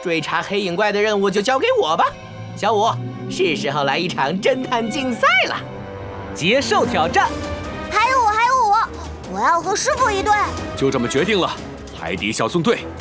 追查黑影怪的任务就交给我吧。小五，是时候来一场侦探竞赛了。 接受挑战。 还有我，我要和师傅一队。 就这么决定了，海底小纵队